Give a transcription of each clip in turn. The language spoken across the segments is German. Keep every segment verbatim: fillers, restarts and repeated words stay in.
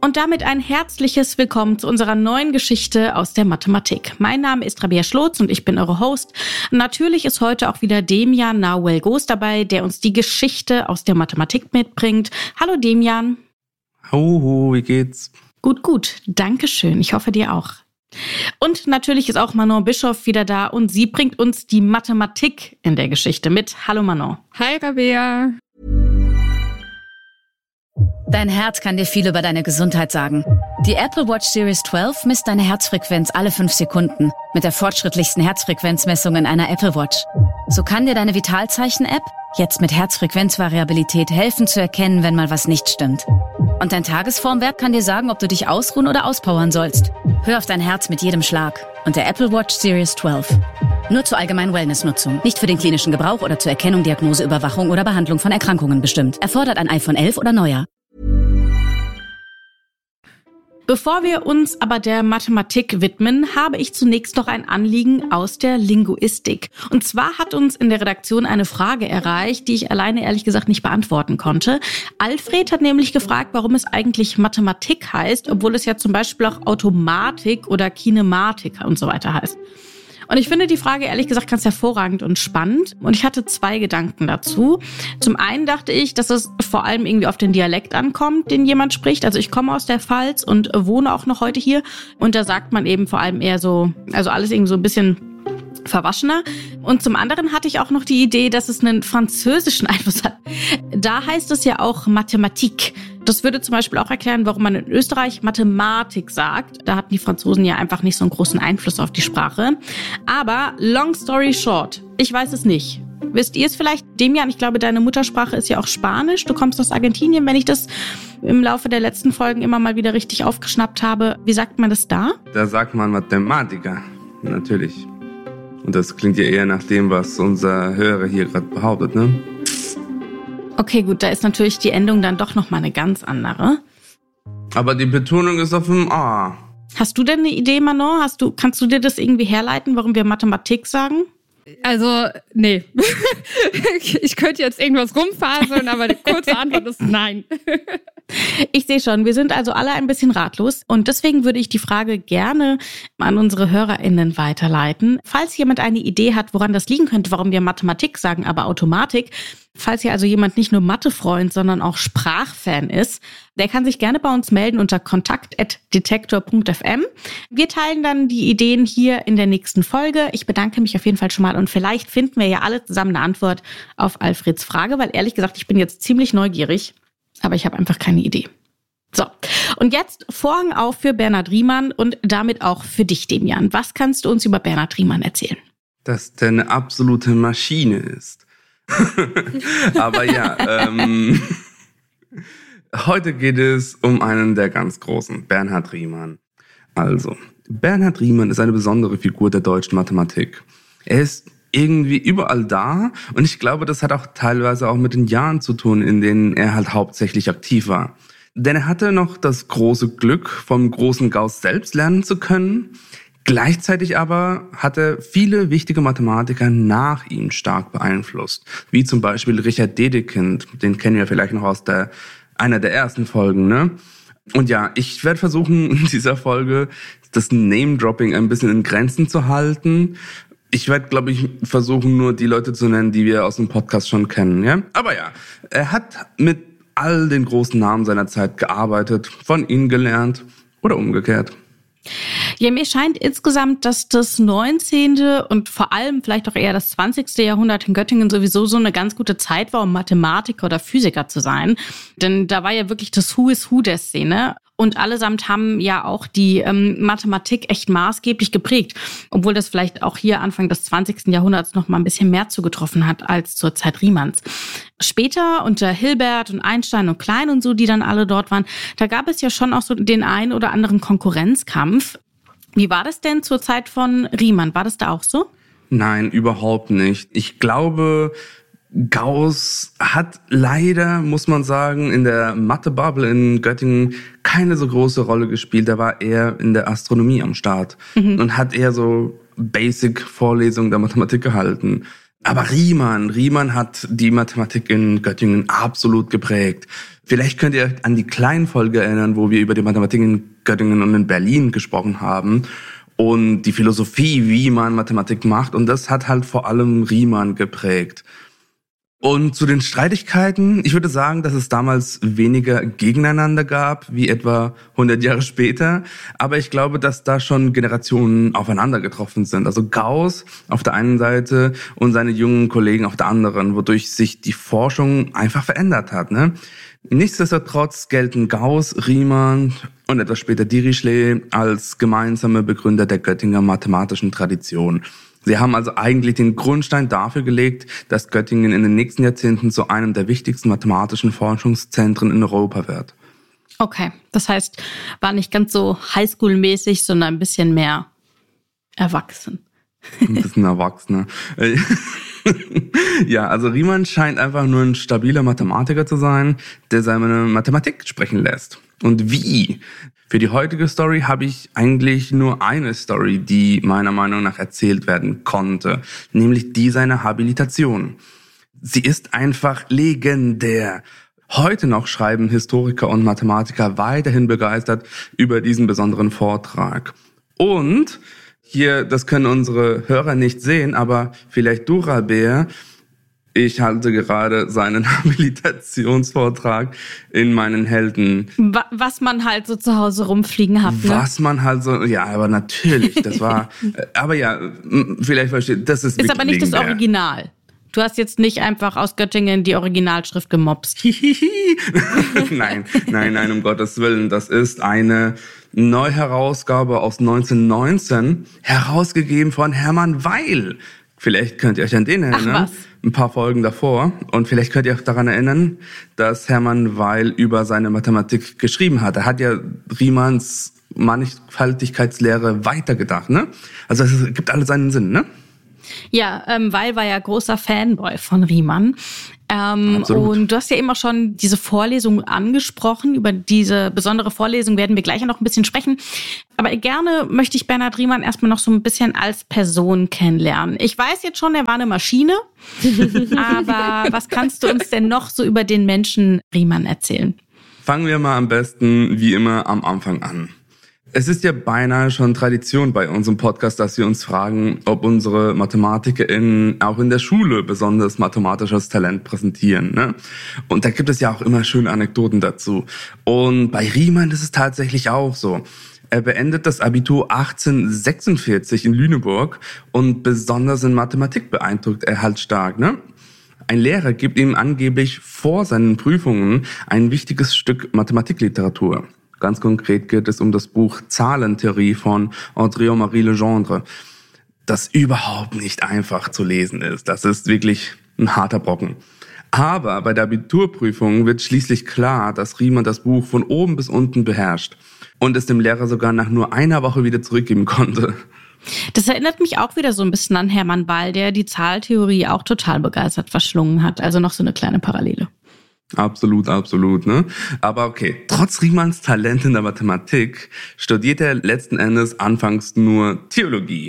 Und damit ein herzliches Willkommen zu unserer neuen Geschichte aus der Mathematik. Mein Name ist Rabea Schlotz und ich bin eure Host. Natürlich ist heute auch wieder Demian Nahuel-Goos dabei, der uns die Geschichte aus der Mathematik mitbringt. Hallo Demian. Hallo, wie geht's? Gut, gut. Dankeschön. Ich hoffe dir auch. Und natürlich ist auch Manon Bischoff wieder da und sie bringt uns die Mathematik in der Geschichte mit. Hallo Manon. Hi Rabea. Dein Herz kann dir viel über deine Gesundheit sagen. Die Apple Watch Series zwölf misst deine Herzfrequenz alle fünf Sekunden mit der fortschrittlichsten Herzfrequenzmessung in einer Apple Watch. So kann dir deine Vitalzeichen-App jetzt mit Herzfrequenzvariabilität helfen zu erkennen, wenn mal was nicht stimmt. Und dein Tagesformwert kann dir sagen, ob du dich ausruhen oder auspowern sollst. Hör auf dein Herz mit jedem Schlag und der Apple Watch Series zwölf. Nur zur allgemeinen Wellnessnutzung, nicht für den klinischen Gebrauch oder zur Erkennung, Diagnose, Überwachung oder Behandlung von Erkrankungen bestimmt. Erfordert ein iPhone elf oder neuer. Bevor wir uns aber der Mathematik widmen, habe ich zunächst noch ein Anliegen aus der Linguistik. Und zwar hat uns in der Redaktion eine Frage erreicht, die ich alleine ehrlich gesagt nicht beantworten konnte. Alfred hat nämlich gefragt, warum es eigentlich Mathematik heißt, obwohl es ja zum Beispiel auch Automatik oder Kinematik und so weiter heißt. Und ich finde die Frage ehrlich gesagt ganz hervorragend und spannend. Und ich hatte zwei Gedanken dazu. Zum einen dachte ich, dass es vor allem irgendwie auf den Dialekt ankommt, den jemand spricht. Also ich komme aus der Pfalz und wohne auch noch heute hier. Und da sagt man eben vor allem eher so, also alles irgendwie so ein bisschen verwaschener. Und zum anderen hatte ich auch noch die Idee, dass es einen französischen Einfluss hat. Da heißt es ja auch Mathematik. Das würde zum Beispiel auch erklären, warum man in Österreich Mathematik sagt. Da hatten die Franzosen ja einfach nicht so einen großen Einfluss auf die Sprache. Aber long story short, ich weiß es nicht. Wisst ihr es vielleicht? Demian, ich glaube, deine Muttersprache ist ja auch Spanisch. Du kommst aus Argentinien, wenn ich das im Laufe der letzten Folgen immer mal wieder richtig aufgeschnappt habe. Wie sagt man das da? Da sagt man Mathematiker, natürlich. Und das klingt ja eher nach dem, was unser Hörer hier gerade behauptet, ne? Okay, gut, da ist natürlich die Endung dann doch nochmal eine ganz andere. Aber die Betonung ist auf dem A. Hast du denn eine Idee, Manon? Hast du, kannst du dir das irgendwie herleiten, warum wir Mathematik sagen? Also, nee. Ich könnte jetzt irgendwas rumfaseln, aber die kurze Antwort ist nein. Ich sehe schon, wir sind also alle ein bisschen ratlos und deswegen würde ich die Frage gerne an unsere HörerInnen weiterleiten. Falls jemand eine Idee hat, woran das liegen könnte, warum wir Mathematik sagen, aber Automatik, falls hier also jemand nicht nur Mathe-Freund, sondern auch Sprachfan ist, der kann sich gerne bei uns melden unter kontakt at detektor punkt f m. Wir teilen dann die Ideen hier in der nächsten Folge. Ich bedanke mich auf jeden Fall schon mal und vielleicht finden wir ja alle zusammen eine Antwort auf Alfreds Frage, weil ehrlich gesagt, ich bin jetzt ziemlich neugierig. Aber ich habe einfach keine Idee. So, und jetzt Vorhang auf für Bernhard Riemann und damit auch für dich, Demian. Was kannst du uns über Bernhard Riemann erzählen? Dass der eine absolute Maschine ist. Aber ja, ähm, heute geht es um einen der ganz Großen, Bernhard Riemann. Also, Bernhard Riemann ist eine besondere Figur der deutschen Mathematik. Er ist irgendwie überall da und ich glaube, das hat auch teilweise auch mit den Jahren zu tun, in denen er halt hauptsächlich aktiv war. Denn er hatte noch das große Glück, vom großen Gauß selbst lernen zu können. Gleichzeitig aber hat er viele wichtige Mathematiker nach ihm stark beeinflusst, wie zum Beispiel Richard Dedekind, den kennen wir vielleicht noch aus der einer der ersten Folgen, ne? Und ja, ich werde versuchen, in dieser Folge das Name-Dropping ein bisschen in Grenzen zu halten. Ich werde, glaube ich, versuchen, nur die Leute zu nennen, die wir aus dem Podcast schon kennen, ja? Aber ja, er hat mit all den großen Namen seiner Zeit gearbeitet, von ihnen gelernt oder umgekehrt. Ja, mir scheint insgesamt, dass das neunzehnte und vor allem vielleicht auch eher das zwanzigste Jahrhundert in Göttingen sowieso so eine ganz gute Zeit war, um Mathematiker oder Physiker zu sein. Denn da war ja wirklich das Who is Who der Szene. Und allesamt haben ja auch die ähm, Mathematik echt maßgeblich geprägt. Obwohl das vielleicht auch hier Anfang des zwanzigsten Jahrhunderts noch mal ein bisschen mehr zugetroffen hat als zur Zeit Riemanns. Später unter Hilbert und Einstein und Klein und so, die dann alle dort waren, da gab es ja schon auch so den einen oder anderen Konkurrenzkampf. Wie war das denn zur Zeit von Riemann? War das da auch so? Nein, überhaupt nicht. Ich glaube, Gauß hat leider, muss man sagen, in der Mathe-Bubble in Göttingen keine so große Rolle gespielt. Er war eher in der Astronomie am Start mhm. und hat eher so Basic-Vorlesungen der Mathematik gehalten. Aber Riemann, Riemann hat die Mathematik in Göttingen absolut geprägt. Vielleicht könnt ihr euch an die kleinen Folge erinnern, wo wir über die Mathematik in Göttingen und in Berlin gesprochen haben und die Philosophie, wie man Mathematik macht. Und das hat halt vor allem Riemann geprägt. Und zu den Streitigkeiten, ich würde sagen, dass es damals weniger gegeneinander gab, wie etwa hundert Jahre später. Aber ich glaube, dass da schon Generationen aufeinander getroffen sind. Also Gauss auf der einen Seite und seine jungen Kollegen auf der anderen, wodurch sich die Forschung einfach verändert hat, ne? Nichtsdestotrotz gelten Gauss, Riemann und etwas später Dirichlet als gemeinsame Begründer der Göttinger mathematischen Tradition. Sie haben also eigentlich den Grundstein dafür gelegt, dass Göttingen in den nächsten Jahrzehnten zu einem der wichtigsten mathematischen Forschungszentren in Europa wird. Okay, das heißt, war nicht ganz so Highschool-mäßig, sondern ein bisschen mehr erwachsen. Ein bisschen erwachsener. Ja, also Riemann scheint einfach nur ein stabiler Mathematiker zu sein, der seine Mathematik sprechen lässt. Und wie? Für die heutige Story habe ich eigentlich nur eine Story, die meiner Meinung nach erzählt werden konnte, nämlich die seiner Habilitation. Sie ist einfach legendär. Heute noch schreiben Historiker und Mathematiker weiterhin begeistert über diesen besonderen Vortrag. Und hier, das können unsere Hörer nicht sehen, aber vielleicht du, Rabea, ich halte gerade seinen Habilitationsvortrag in meinen Händen. Was man halt so zu Hause rumfliegen hat, ne? Was man halt so, ja, aber natürlich, das war, aber ja, vielleicht versteht, das ist Ist aber nicht legendär. Das Original. Du hast jetzt nicht einfach aus Göttingen die Originalschrift gemobst. Nein, nein, nein, um Gottes Willen. Das ist eine Neuherausgabe aus neunzehnhundertneunzehn, herausgegeben von Hermann Weil. Vielleicht könnt ihr euch an den erinnern. Ach, was? Ein paar Folgen davor. Und vielleicht könnt ihr euch daran erinnern, dass Hermann Weil über seine Mathematik geschrieben hat. Er hat ja Riemanns Mannigfaltigkeitslehre weitergedacht, ne? Also es gibt alles seinen Sinn, ne? Ja, ähm, Weil war ja großer Fanboy von Riemann. Ähm, und du hast ja eben auch schon diese Vorlesung angesprochen. Über diese besondere Vorlesung werden wir gleich noch ein bisschen sprechen. Aber gerne möchte ich Bernhard Riemann erstmal noch so ein bisschen als Person kennenlernen. Ich weiß jetzt schon, er war eine Maschine. Aber was kannst du uns denn noch so über den Menschen Riemann erzählen? Fangen wir mal am besten, wie immer, am Anfang an. Es ist ja beinahe schon Tradition bei unserem Podcast, dass wir uns fragen, ob unsere MathematikerInnen auch in der Schule besonders mathematisches Talent präsentieren, ne? Und da gibt es ja auch immer schöne Anekdoten dazu. Und bei Riemann ist es tatsächlich auch so. Er beendet das Abitur achtzehnhundertsechsundvierzig in Lüneburg und besonders in Mathematik beeindruckt er halt stark, ne? Ein Lehrer gibt ihm angeblich vor seinen Prüfungen ein wichtiges Stück Mathematikliteratur. Ganz konkret geht es um das Buch Zahlentheorie von André-Marie Legendre, das überhaupt nicht einfach zu lesen ist. Das ist wirklich ein harter Brocken. Aber bei der Abiturprüfung wird schließlich klar, dass Riemann das Buch von oben bis unten beherrscht und es dem Lehrer sogar nach nur einer Woche wieder zurückgeben konnte. Das erinnert mich auch wieder so ein bisschen an Hermann Weil, der die Zahltheorie auch total begeistert verschlungen hat. Also noch so eine kleine Parallele. Absolut, absolut, ne? Aber okay, trotz Riemanns Talent in der Mathematik studiert er letzten Endes anfangs nur Theologie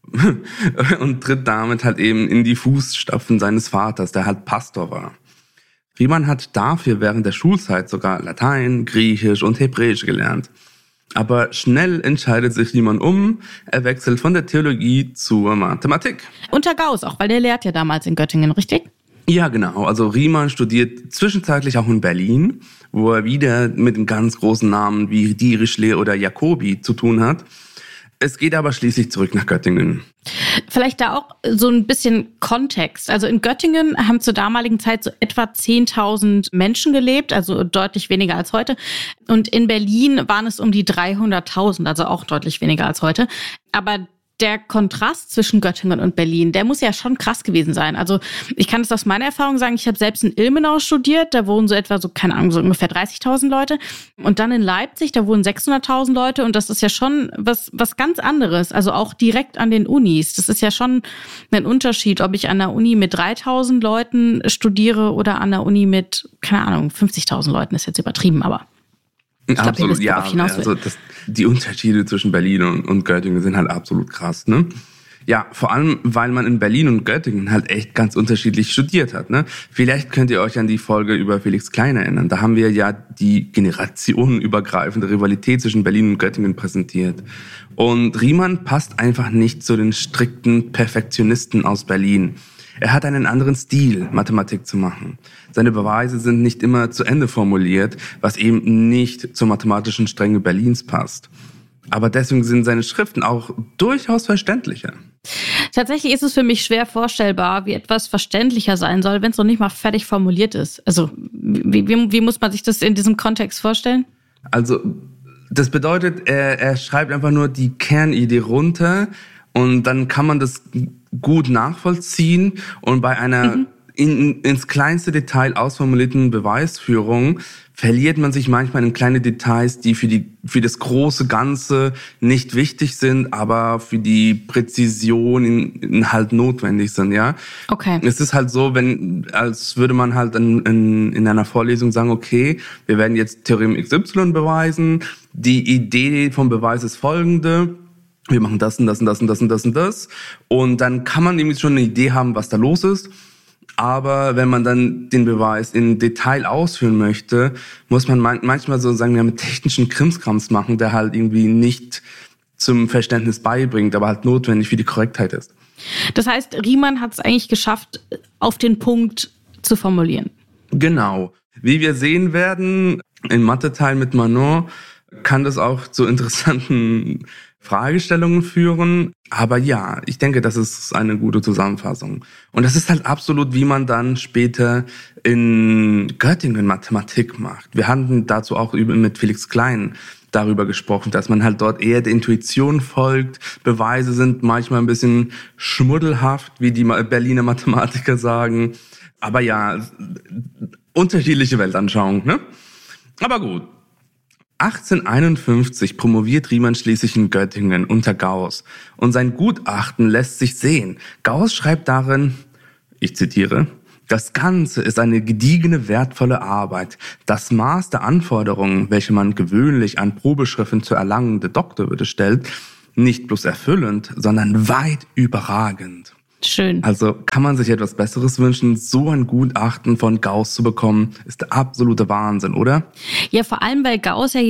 und tritt damit halt eben in die Fußstapfen seines Vaters, der halt Pastor war. Riemann hat dafür während der Schulzeit sogar Latein, Griechisch und Hebräisch gelernt. Aber schnell entscheidet sich Riemann um, er wechselt von der Theologie zur Mathematik. Unter Gauss auch, weil der lehrt ja damals in Göttingen, richtig? Ja, genau. Also Riemann studiert zwischenzeitlich auch in Berlin, wo er wieder mit ganz großen Namen wie Dirichlet oder Jacobi zu tun hat. Es geht aber schließlich zurück nach Göttingen. Vielleicht da auch so ein bisschen Kontext. Also in Göttingen haben zur damaligen Zeit so etwa zehntausend Menschen gelebt, also deutlich weniger als heute. Und in Berlin waren es um die dreihunderttausend, also auch deutlich weniger als heute. Aber der Kontrast zwischen Göttingen und Berlin, der muss ja schon krass gewesen sein. Also ich kann es aus meiner Erfahrung sagen, ich habe selbst in Ilmenau studiert, da wohnen so etwa so, keine Ahnung, so ungefähr dreißigtausend Leute. Und dann in Leipzig, da wohnen sechshunderttausend Leute und das ist ja schon was, was ganz anderes. Also auch direkt an den Unis. Das ist ja schon ein Unterschied, ob ich an der Uni mit dreitausend Leuten studiere oder an der Uni mit, keine Ahnung, fünfzigtausend Leuten, ist jetzt übertrieben, aber ich glaub, absolut, wisst, ja. Also das, die Unterschiede zwischen Berlin und, und Göttingen sind halt absolut krass, ne? Ja, vor allem, weil man in Berlin und Göttingen halt echt ganz unterschiedlich studiert hat. Ne? Vielleicht könnt ihr euch an die Folge über Felix Klein erinnern. Da haben wir ja die generationenübergreifende Rivalität zwischen Berlin und Göttingen präsentiert. Und Riemann passt einfach nicht zu den strikten Perfektionisten aus Berlin. Er hat einen anderen Stil, Mathematik zu machen. Seine Beweise sind nicht immer zu Ende formuliert, was eben nicht zur mathematischen Strenge Berlins passt. Aber deswegen sind seine Schriften auch durchaus verständlicher. Tatsächlich ist es für mich schwer vorstellbar, wie etwas verständlicher sein soll, wenn es noch nicht mal fertig formuliert ist. Also wie, wie, wie muss man sich das in diesem Kontext vorstellen? Also das bedeutet, er, er schreibt einfach nur die Kernidee runter und dann kann man das gut nachvollziehen. Und bei einer mhm. in, ins kleinste Detail ausformulierten Beweisführung verliert man sich manchmal in kleine Details, die für die für das große Ganze nicht wichtig sind, aber für die Präzision in, in halt notwendig sind, ja. Okay. Es ist halt so, wenn als würde man halt in, in, in einer Vorlesung sagen, okay, wir werden jetzt Theorem X Y beweisen. Die Idee vom Beweis ist folgende: Wir machen das und das und das und das und das und das. Und dann kann man nämlich schon eine Idee haben, was da los ist. Aber wenn man dann den Beweis in Detail ausführen möchte, muss man manchmal so sagen, ja, mit technischen Krimskrams machen, der halt irgendwie nicht zum Verständnis beibringt, aber halt notwendig für die Korrektheit ist. Das heißt, Riemann hat es eigentlich geschafft, auf den Punkt zu formulieren. Genau. Wie wir sehen werden, im Mathe-Teil mit Manon kann das auch zu interessanten Fragestellungen führen. Aber ja, ich denke, das ist eine gute Zusammenfassung. Und das ist halt absolut, wie man dann später in Göttingen Mathematik macht. Wir hatten dazu auch mit Felix Klein darüber gesprochen, dass man halt dort eher der Intuition folgt. Beweise sind manchmal ein bisschen schmuddelhaft, wie die Berliner Mathematiker sagen. Aber ja, unterschiedliche Weltanschauung, ne? Aber gut. achtzehnhunderteinundfünfzig promoviert Riemann schließlich in Göttingen unter Gauß und sein Gutachten lässt sich sehen. Gauß schreibt darin, ich zitiere, das Ganze ist eine gediegene, wertvolle Arbeit. Das Maß der Anforderungen, welche man gewöhnlich an Probeschriften zur erlangende Doktorwürde stellt, nicht bloß erfüllend, sondern weit überragend. Schön. Also kann man sich etwas Besseres wünschen? So ein Gutachten von Gauß zu bekommen, ist der absolute Wahnsinn, oder? Ja, vor allem, weil Gauß ja